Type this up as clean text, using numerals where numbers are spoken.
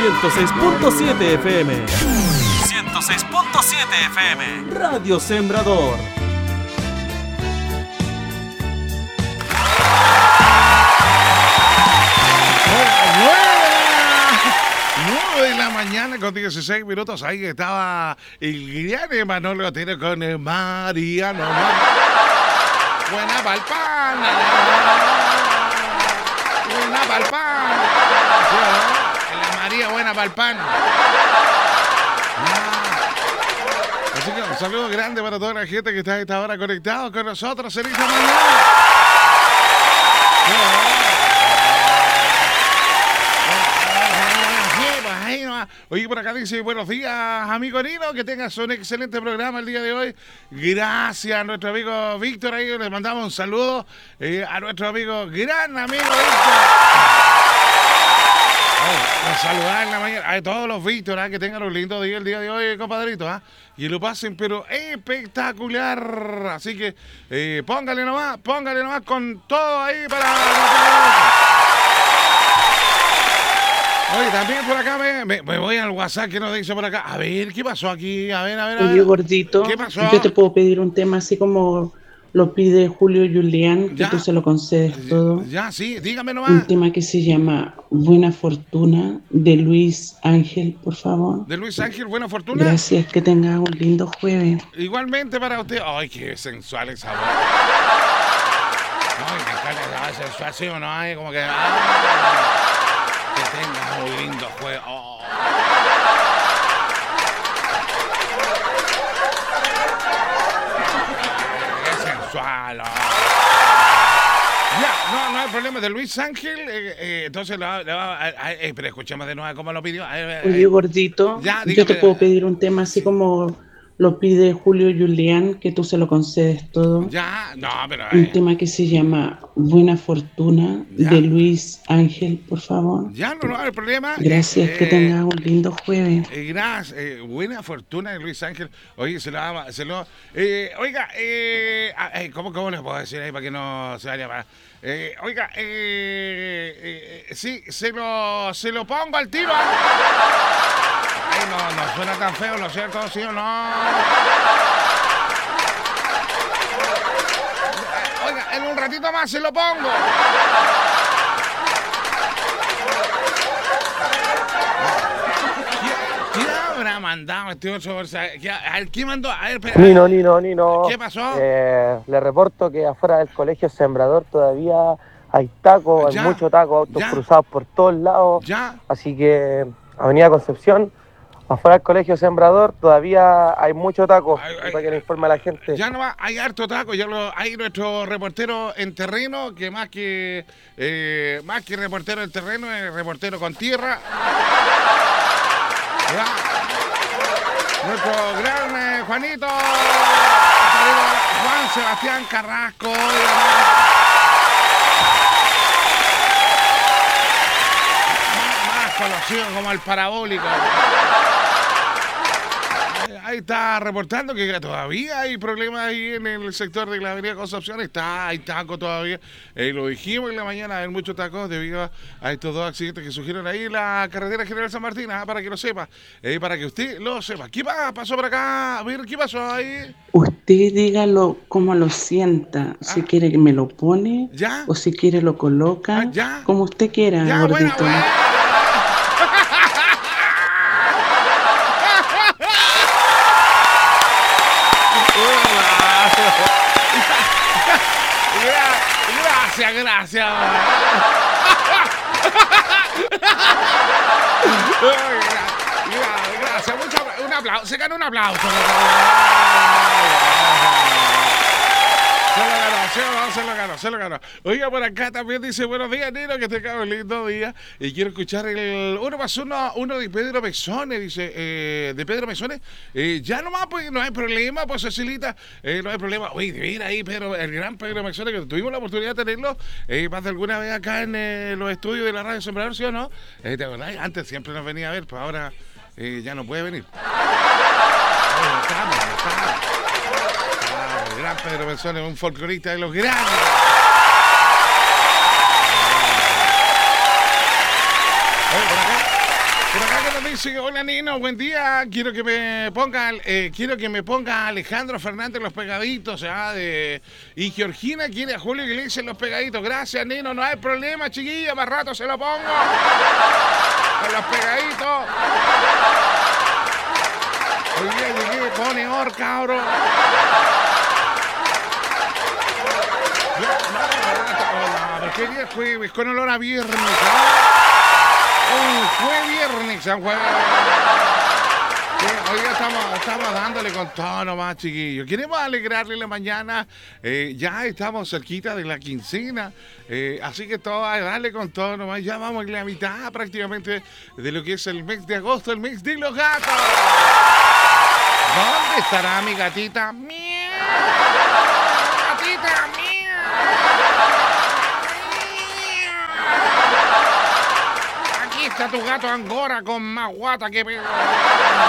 106.7 FM. 106.7 FM. Radio Sembrador. Mañana con 16 minutos, ahí estaba el gran Manolo Otero con Mariano. Buena pa'l pan. Buena pa'l pan. La María buena pa'l pan. Así que un saludo grande para toda la gente que está a esta hora conectado con nosotros en esta mañana. Oye, por acá dice, buenos días, amigo Nino, que tengas un excelente programa el día de hoy. Gracias a nuestro amigo Víctor, ahí le mandamos un saludo a nuestro amigo, gran amigo Víctor. Nos saludar en la mañana a todos los Víctor, que tengan un lindo día el día de hoy, compadrito, y lo pasen, pero espectacular. Así que póngale nomás con todo ahí para... Oye, también por acá me voy al WhatsApp que nos dice por acá. A ver, ¿qué pasó aquí? A ver. Oye, gordito, ¿Qué pasó? yo te puedo pedir un tema así como lo pide Julio Julián, que tú se lo concedes todo. Ya, sí, dígame nomás. Un tema que se llama Buena Fortuna, de Luis Ángel, por favor. De Luis Ángel, Buena Fortuna. Gracias, que tengas un lindo jueves. Igualmente para usted. Ay, qué sensual esa voz. Ay, me encanta esa voz sensual, ¿sí o no? Ay, como que... Que tengas un lindo juego. Oh. Qué sensual. Oh. Ya, no hay problema de Luis Ángel. Entonces le va pero escuchemos de nuevo cómo lo pidió. Oye, gordito, ya, yo te puedo pedir un tema así como lo pide Julio Julián, que tú se lo concedes todo. Ya, no, pero... Un tema que se llama Buena Fortuna, de Luis Ángel, por favor. Ya, no hay problema. Gracias, que tengas un lindo jueves. Gracias, Buena Fortuna de Luis Ángel. Oye, oiga, ¿cómo les puedo decir ahí para que no se vaya para... oiga, sí, se lo pongo al tiro. Ay, no suena tan feo, ¿no es cierto? ¿Sí o no? Oiga, en un ratito más se lo pongo. ¿Quién habrá mandado este 8 bolsa? ¿Quién mandó? A ver, espera. Nino. ¿Qué pasó? Le reporto que afuera del colegio Sembrador todavía hay tacos, hay mucho taco, autos cruzados por todos lados. Ya. Así que, Avenida Concepción, afuera del colegio Sembrador todavía hay mucho taco, para que le informe a la gente. Ya no va, hay harto taco, hay nuestro reportero en terreno, que más que reportero en terreno, es reportero con tierra. Ya. Nuestro gran Juanito, Juan Sebastián Carrasco. Más conocido como el parabólico. Ahí está reportando que todavía hay problemas ahí en el sector de la avenida Concepción. Hay tacos todavía. Lo dijimos en la mañana, hay muchos tacos debido a estos dos accidentes que surgieron ahí en la carretera General San Martín, para que lo sepa, para que usted lo sepa. ¿Qué pasó por acá? A ver, ¿qué pasó ahí? Usted dígalo como lo sienta, si quiere que me lo pone, ¿ya? O si quiere lo coloca, ¿ya? Como usted quiera, ya, gordito. Bueno. Gracias. Gracias. Un aplauso. Se ganó un aplauso. Se lo ganó. Oiga, por acá también dice, buenos días, Nino, que tenga un lindo día. Y quiero escuchar el 1+1 de Pedro Mesones, dice, de Pedro Mesones. Ya nomás, pues, no hay problema, pues, Cecilita, no hay problema. Oye, mira ahí, Pedro, el gran Pedro Mesones, que tuvimos la oportunidad de tenerlo más de alguna vez acá en los estudios de la Radio Sembrador, ¿sí o no? ¿Te acordás? Antes siempre nos venía a ver, pues ahora ya no puede venir. Estamos. Gran Pedro Mesones, un folclorista de los grandes. Por acá que nos dice, hola Nino, buen día. Quiero que me ponga Alejandro Fernández los pegaditos, y Georgina quiere a Julio Iglesias los pegaditos. Gracias, Nino, no hay problema, chiquilla, más rato se lo pongo. Con los pegaditos. Hoy día llegué, pone or, cabro. ¿Qué día es jueves? Con olor a viernes, fue viernes, San Juan. Hoy estamos dándole con todo nomás, chiquillos. Queremos alegrarle la mañana. Ya estamos cerquita de la quincena. Así que todo, darle con todo nomás. Ya vamos en la mitad prácticamente de lo que es el mes de agosto, el mes de los gatos. ¿Dónde estará mi gatita? ¡Miau! ¡Gatita! ¡Miau! Aquí está tu gato Angora con más guata que...